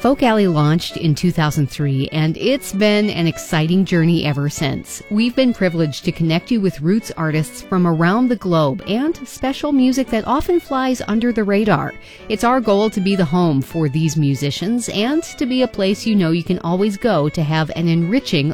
Folk Alley launched in 2003, and it's been an exciting journey ever since. We've been privileged to connect you with roots artists from around the globe and special music that often flies under the radar. It's our goal to be the home for these musicians and to be a place you know you can always go to have an enriching